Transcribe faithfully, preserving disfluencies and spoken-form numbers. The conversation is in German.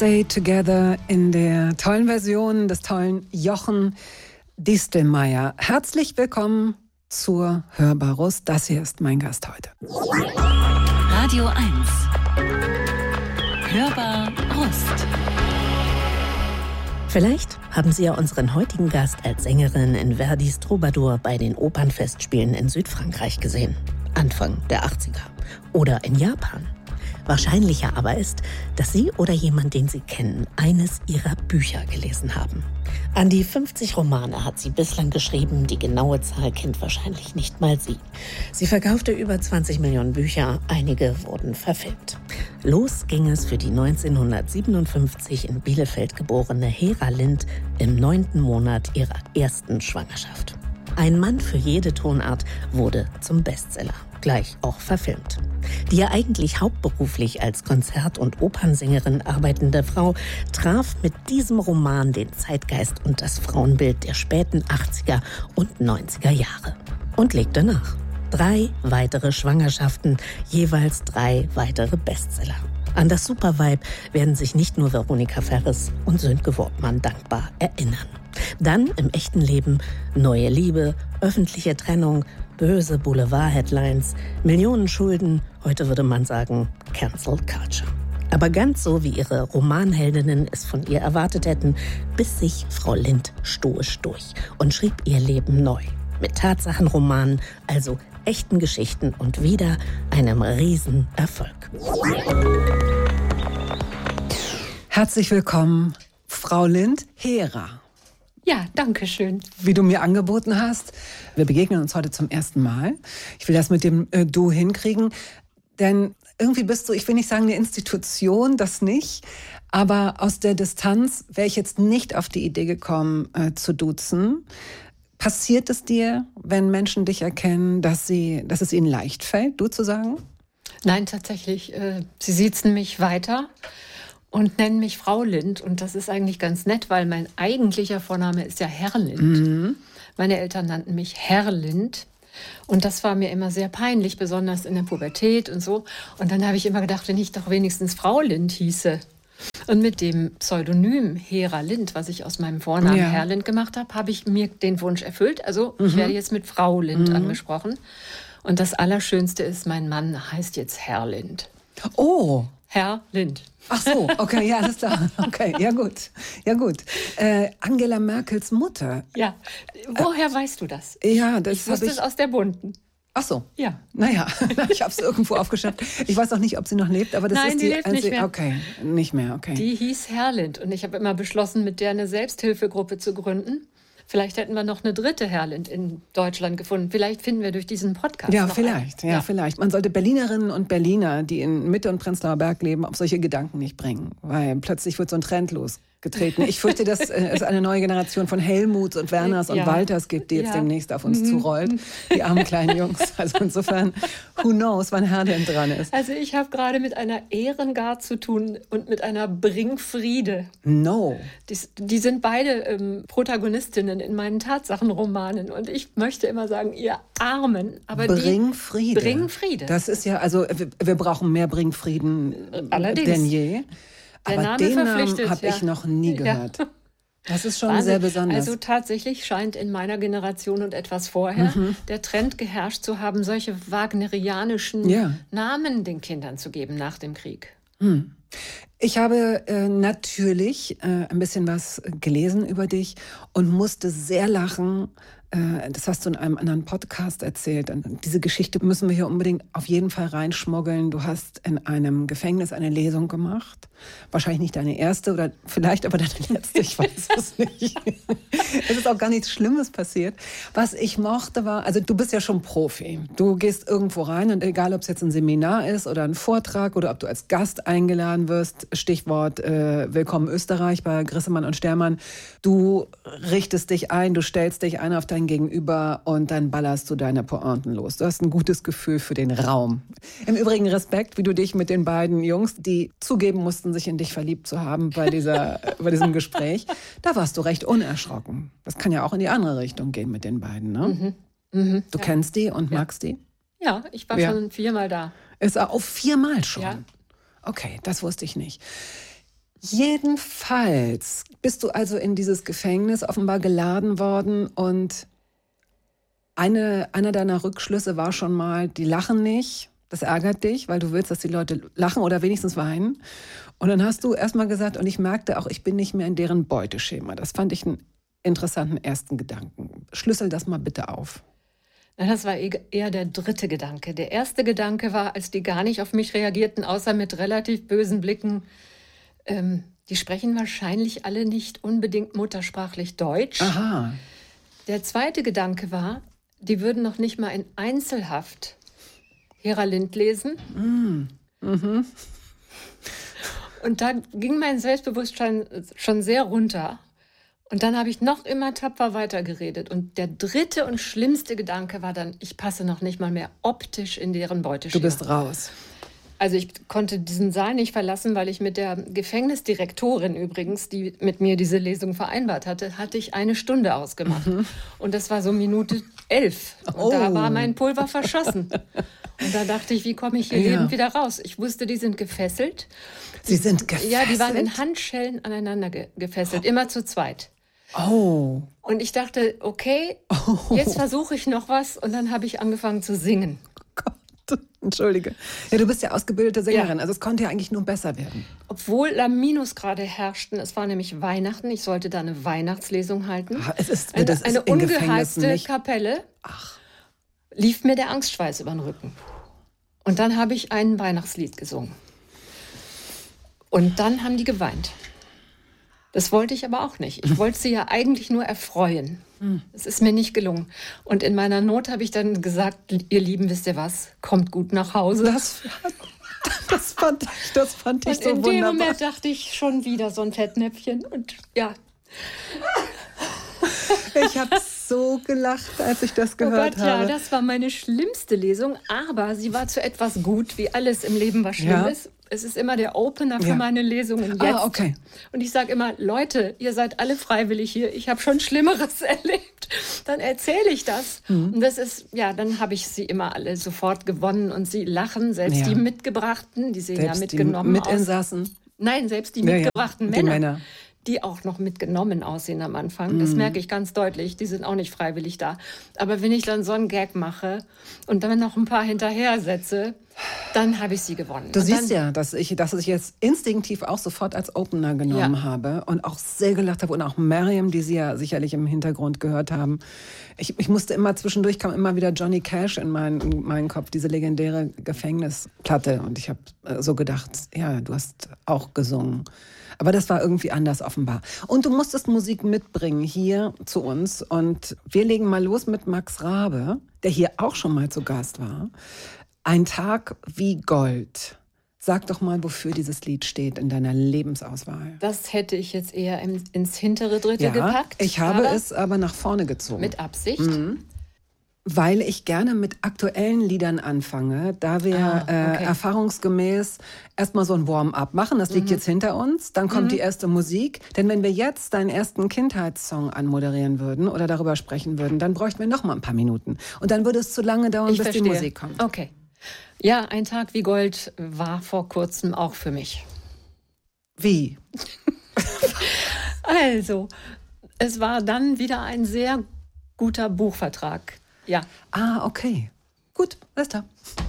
Stay Together in der tollen Version des tollen Jochen Distelmeier. Herzlich willkommen zur Hörbar-Rust. Das hier ist mein Gast heute. Radio eins. Hörbar-Rust. Vielleicht haben Sie ja unseren heutigen Gast als Sängerin in Verdis Troubadour bei den Opernfestspielen in Südfrankreich gesehen. Anfang der achtziger. Oder in Japan. Wahrscheinlicher aber ist, dass Sie oder jemand, den Sie kennen, eines ihrer Bücher gelesen haben. An die fünfzig Romane hat sie bislang geschrieben, die genaue Zahl kennt wahrscheinlich nicht mal sie. Sie verkaufte über zwanzig Millionen Bücher, einige wurden verfilmt. Los ging es für die neunzehnhundertsiebenundfünfzig in Bielefeld geborene Hera Lind im neunten Monat ihrer ersten Schwangerschaft. Ein Mann für jede Tonart wurde zum Bestseller, gleich auch verfilmt. Die ja eigentlich hauptberuflich als Konzert- und Opernsängerin arbeitende Frau traf mit diesem Roman den Zeitgeist und das Frauenbild der späten achtziger und neunziger Jahre. Und legte nach. Drei weitere Schwangerschaften, jeweils drei weitere Bestseller. An das Supervibe werden sich nicht nur Veronika Ferres und Sönke Wortmann dankbar erinnern. Dann im echten Leben neue Liebe, öffentliche Trennung, böse Boulevard-Headlines, Millionen Schulden, heute würde man sagen Cancel Culture. Aber ganz so wie ihre Romanheldinnen es von ihr erwartet hätten, biss sich Frau Lind stoisch durch und schrieb ihr Leben neu. Mit Tatsachenromanen, also echten Geschichten und wieder einem Riesenerfolg. Herzlich willkommen, Frau Lind, Hera. Ja, danke schön. Wie du mir angeboten hast. Wir begegnen uns heute zum ersten Mal. Ich will das mit dem äh, Du hinkriegen, denn irgendwie bist du, ich will nicht sagen eine Institution, das nicht, aber aus der Distanz wäre ich jetzt nicht auf die Idee gekommen, äh, zu duzen. Passiert es dir, wenn Menschen dich erkennen, dass sie, dass es ihnen leicht fällt, du zu sagen? Nein, tatsächlich. Äh, sie siezen mich weiter und nennen mich Frau Lind. Und das ist eigentlich ganz nett, weil mein eigentlicher Vorname ist ja Herr Lind. Mhm. Meine Eltern nannten mich Herr Lind. Und das war mir immer sehr peinlich, besonders in der Pubertät und so. Und dann habe ich immer gedacht, wenn ich doch wenigstens Frau Lind hieße. Und mit dem Pseudonym Hera Lind, was ich aus meinem Vornamen ja. Herr Lind gemacht habe, habe ich mir den Wunsch erfüllt. Also mhm. ich werde jetzt mit Frau Lind mhm. angesprochen. Und das Allerschönste ist, mein Mann heißt jetzt Herr Lind. Oh! Herr Lind. Ach so, okay, ja, alles klar. Okay, ja gut, ja gut. Äh, Angela Merkels Mutter. Ja, woher äh, weißt du das? Ja, das ich wusste ich... es aus der Bunten. Ach so. Ja. Naja, ich habe es irgendwo aufgeschnappt. Ich weiß auch nicht, ob sie noch lebt, aber das Nein, ist die... die lebt nicht mehr. Okay, nicht mehr, okay. Die hieß Herr Lind und ich habe immer beschlossen, mit der eine Selbsthilfegruppe zu gründen. Vielleicht hätten wir noch eine dritte Herr Lind in Deutschland gefunden. Vielleicht finden wir durch diesen Podcast Ja, noch vielleicht, einen. ja, ja, vielleicht. Man sollte Berlinerinnen und Berliner, die in Mitte und Prenzlauer Berg leben, auf solche Gedanken nicht bringen. Weil plötzlich wird so ein Trend losgetreten. Ich fürchte, dass es eine neue Generation von Helmuts und Werners und ja. Walters gibt, die jetzt ja. demnächst auf uns mhm. zurollt. Die armen kleinen Jungs. Also insofern, who knows, wann Herr Lind dran ist. Also ich habe gerade mit einer Ehrengard zu tun und mit einer Bringfriede. No. Die, die sind beide ähm, Protagonistinnen in meinen Tatsachenromanen. Und ich möchte immer sagen, ihr Armen. Aber Bring die, Friede. Bring Friede. Das ist ja, also wir, wir brauchen mehr Bringfrieden Allerdings. denn je. Der Aber Name den Namen verpflichtet, habe ja. ich noch nie gehört. Ja. Das ist schon Wahnsinn. sehr besonders. Also tatsächlich scheint in meiner Generation und etwas vorher mhm. der Trend geherrscht zu haben, solche wagnerianischen ja. Namen den Kindern zu geben nach dem Krieg. Hm. Ich habe äh, natürlich äh, ein bisschen was gelesen über dich und musste sehr lachen. Äh, das hast du in einem anderen Podcast erzählt. Und diese Geschichte müssen wir hier unbedingt auf jeden Fall reinschmuggeln. Du hast in einem Gefängnis eine Lesung gemacht. Wahrscheinlich nicht deine erste oder vielleicht aber deine letzte, ich weiß es nicht. Es ist auch gar nichts Schlimmes passiert. Was ich mochte war, also du bist ja schon Profi. Du gehst irgendwo rein und egal, ob es jetzt ein Seminar ist oder ein Vortrag oder ob du als Gast eingeladen wirst, Stichwort äh, Willkommen Österreich bei Grissemann und Stermann, du richtest dich ein, du stellst dich ein auf dein Gegenüber und dann ballerst du deine Pointen los. Du hast ein gutes Gefühl für den Raum. Im Übrigen Respekt, wie du dich mit den beiden Jungs, die zugeben mussten, sich in dich verliebt zu haben bei, dieser, bei diesem Gespräch, da warst du recht unerschrocken. Das kann ja auch in die andere Richtung gehen mit den beiden, ne? Mhm. Mhm, du ja. kennst die und ja. magst die? Ja, ich war ja. schon viermal da. Ist auch viermal schon? Ja. Okay, das wusste ich nicht. Jedenfalls bist du also in dieses Gefängnis offenbar geladen worden und eine, einer deiner Rückschlüsse war schon mal, die lachen nicht. Das ärgert dich, weil du willst, dass die Leute lachen oder wenigstens weinen. Und dann hast du erstmal gesagt, und ich merkte auch, ich bin nicht mehr in deren Beuteschema. Das fand ich einen interessanten ersten Gedanken. Schlüssel das mal bitte auf. Na, das war eher der dritte Gedanke. Der erste Gedanke war, als die gar nicht auf mich reagierten, außer mit relativ bösen Blicken, ähm, die sprechen wahrscheinlich alle nicht unbedingt muttersprachlich Deutsch. Aha. Der zweite Gedanke war, die würden noch nicht mal in Einzelhaft Hera Lind lesen. Mm. Mhm. Und da ging mein Selbstbewusstsein schon sehr runter. Und dann habe ich noch immer tapfer weitergeredet. Und der dritte und schlimmste Gedanke war dann, ich passe noch nicht mal mehr optisch in deren Beuteschema. Du bist raus. Also ich konnte diesen Saal nicht verlassen, weil ich mit der Gefängnisdirektorin übrigens, die mit mir diese Lesung vereinbart hatte, hatte ich eine Stunde ausgemacht. Mhm. Und das war so Minute elf. Und oh. da war mein Pulver verschossen. Und da dachte ich, wie komme ich hier ja. lebend wieder raus? Ich wusste, die sind gefesselt. Sie sind gefesselt? Ja, die waren in Handschellen aneinander ge- gefesselt, immer zu zweit. Oh. Und ich dachte, okay, oh. jetzt versuche ich noch was. Und dann habe ich angefangen zu singen. Gott, entschuldige. Ja, du bist ja ausgebildete Sängerin, Ja. also es konnte ja eigentlich nur besser werden. Obwohl da Minusgrade herrschten, es war nämlich Weihnachten, ich sollte da eine Weihnachtslesung halten. Ach, es ist, eine das ist eine in Gefängnissen ungeheizte nicht. Kapelle. Ach. Lief mir der Angstschweiß über den Rücken. Und dann habe ich ein Weihnachtslied gesungen. Und dann haben die geweint. Das wollte ich aber auch nicht. Ich wollte sie ja eigentlich nur erfreuen. Es ist mir nicht gelungen. Und in meiner Not habe ich dann gesagt, ihr Lieben, wisst ihr was, kommt gut nach Hause. Das, das fand ich, das fand ich Und so in wunderbar. dem Moment dachte ich schon wieder so ein Fettnäpfchen. Und ja. Ich habe so gelacht, als ich das Oh gehört Gott, habe. ja, das war meine schlimmste Lesung. Aber sie war zu etwas gut, wie alles im Leben was schlimm Ja. ist. Es ist immer der Opener für Ja. meine Lesungen jetzt. Ah, okay. Und ich sage immer, Leute, ihr seid alle freiwillig hier. Ich habe schon Schlimmeres erlebt. Dann erzähle ich das. Mhm. Und das ist, ja, dann habe ich sie immer alle sofort gewonnen. Und sie lachen, selbst Ja. die Mitgebrachten, die sehen Selbst ja mitgenommen die aus. Mitinsassen. Nein, selbst die Ja, ja, mitgebrachten die Männer, Männer. die auch noch mitgenommen aussehen am Anfang. Das merke ich ganz deutlich. Die sind auch nicht freiwillig da. Aber wenn ich dann so einen Gag mache und dann noch ein paar hinterher setze, dann habe ich sie gewonnen. Du und siehst dann, ja, dass ich, dass ich jetzt instinktiv auch sofort als Opener genommen Ja. habe und auch sehr gelacht habe. Und auch Miriam, die Sie ja sicherlich im Hintergrund gehört haben. Ich, ich musste immer, zwischendurch kam immer wieder Johnny Cash in meinen, in meinen Kopf, diese legendäre Gefängnisplatte. Und ich habe so gedacht, ja, du hast auch gesungen. Aber das war irgendwie anders offenbar. Und du musstest Musik mitbringen hier zu uns. Und wir legen mal los mit Max Rabe, der hier auch schon mal zu Gast war. Ein Tag wie Gold. Sag doch mal, wofür dieses Lied steht in deiner Lebensauswahl. das hätte ich jetzt eher im, ins hintere Dritte Ja, gepackt. ich habe aber es aber nach vorne gezogen. mit Absicht. Weil ich gerne mit aktuellen Liedern anfange, da wir Ah, okay. äh, erfahrungsgemäß erstmal so ein Warm-up machen. Das liegt jetzt hinter uns. Dann kommt die erste Musik. Denn wenn wir jetzt deinen ersten Kindheitssong anmoderieren würden oder darüber sprechen würden, dann bräuchten wir noch mal ein paar Minuten. Und dann würde es zu lange dauern, Ich bis verstehe. die Musik kommt. Okay. Ja, ein Tag wie Gold war vor kurzem auch für mich. Wie? Also, es war dann wieder ein sehr guter Buchvertrag. Ja. Ah, okay. Gut, alles klar.